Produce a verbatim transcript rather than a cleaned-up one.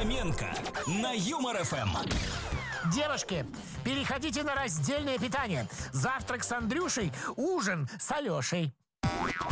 Фоменко на Юмор ФМ. Девушки, переходите на раздельное питание. Завтрак с Андрюшей, ужин с Алешей.